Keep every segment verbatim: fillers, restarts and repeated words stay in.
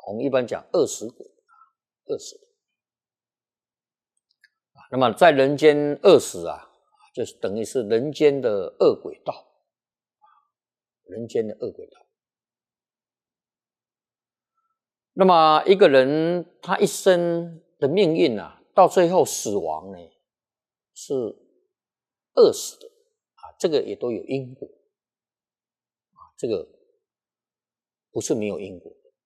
我们一般讲恶食鬼，恶食。那么在人间饿死啊，就是等于是人间的恶鬼道，人间的恶鬼道。那么一个人他一生的命运啊，到最后死亡呢，是饿死的啊，这个也都有因果啊，这个不是没有因果的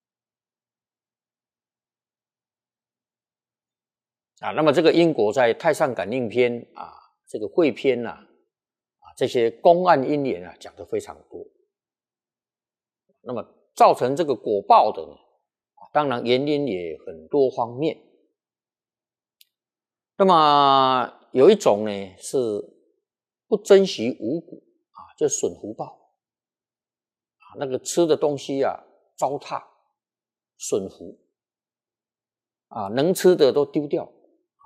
啊。那么这个因果在《太上感应篇》啊，这个汇篇呐，啊，这些公案因缘啊，讲得非常多。那么造成这个果报的呢，当然原因也很多方面。那么有一种呢是不珍惜五谷啊，就损福报啊，那个吃的东西啊糟蹋损福啊，能吃的都丢掉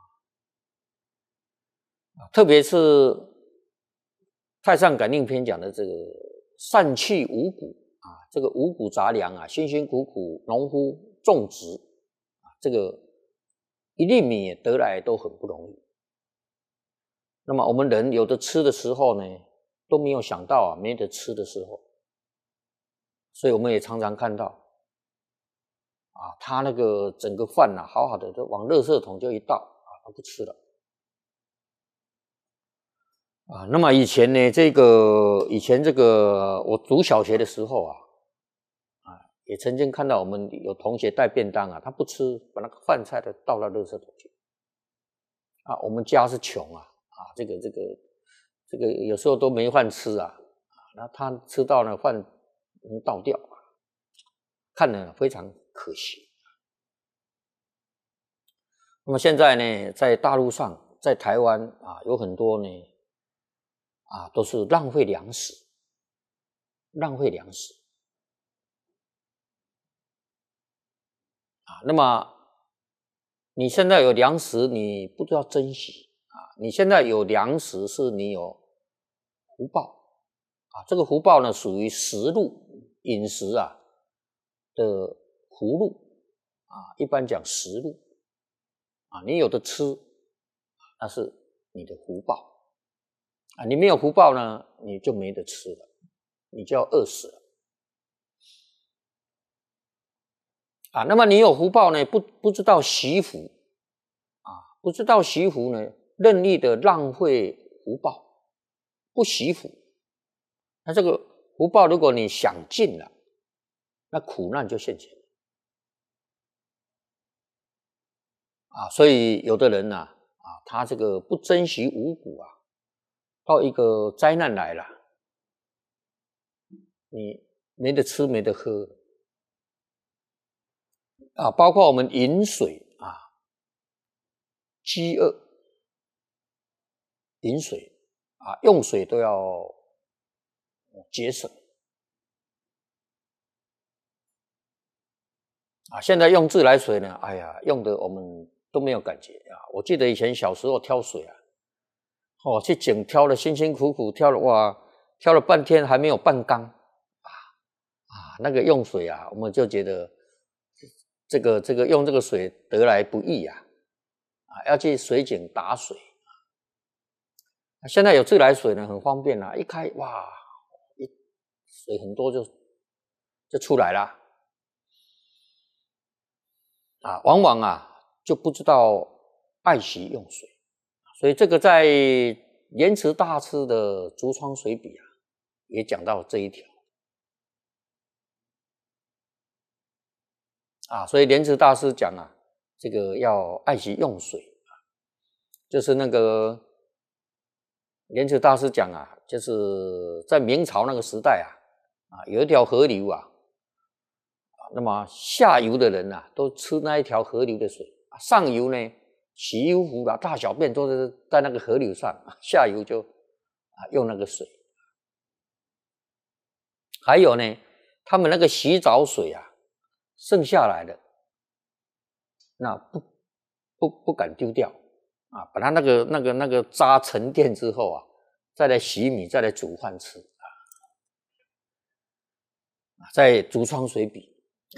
啊。特别是太上感应篇讲的这个善弃五谷啊，这个五谷杂粮啊，辛辛苦苦农夫种植啊，这个一粒米得来都很不容易。那么我们人有的吃的时候呢，都没有想到啊，没得吃的时候，所以我们也常常看到啊，他那个整个饭啊，好好的都往垃圾桶就一倒啊，他不吃了啊。那么以前呢，这个以前这个我读小学的时候啊，啊，也曾经看到我们有同学带便当啊，他不吃，把那个饭菜的倒到垃圾桶去啊。我们家是穷啊。啊，这个这个这个有时候都没饭吃啊，啊，那他吃到了饭能倒掉啊，看了非常可惜。那么现在呢，在大陆上，在台湾啊，有很多呢，啊，都是浪费粮食，浪费粮食啊。那么你现在有粮食，你不知道珍惜。啊，你现在有粮食，是你有福报啊。这个福报呢，属于食禄饮食啊的福禄啊，一般讲食禄啊。你有的吃，那是你的福报啊。你没有福报呢，你就没得吃了，你就要饿死了啊。那么你有福报呢，不不知道惜福啊，不知道惜福呢，任意的浪费福报，不惜福，那这个福报如果你享尽了，那苦难就现前啊。所以有的人呢 啊, 啊，他这个不珍惜五谷啊，到一个灾难来了，你没得吃没得喝啊。包括我们饮水啊，饥饿饮水啊，用水都要节省啊。现在用自来水呢，哎呀，用的我们都没有感觉啊。我记得以前小时候挑水啊，哦，去井挑了，辛辛苦苦挑了，哇，挑了半天还没有半缸啊啊，那个用水啊，我们就觉得这个这个用这个水得来不易啊，啊，要去水井打水。现在有自来水呢，很方便啊，一开哇，一水很多就就出来了啊，往往啊就不知道爱惜用水，所以这个在莲池大师的《竹窗随笔》啊，也讲到这一条啊，所以莲池大师讲啊，这个要爱惜用水啊，就是那个。莲池大师讲啊，就是在明朝那个时代啊，啊有一条河流啊，那么下游的人啊都吃那一条河流的水，上游呢洗衣服啦、大小便都是在那个河流上，下游就啊用那个水。还有呢，他们那个洗澡水啊，剩下来的那不不不敢丢掉。啊，把它那个那个那个渣沉淀之后啊，再来洗米，再来煮饭吃啊。在《竹窗随笔》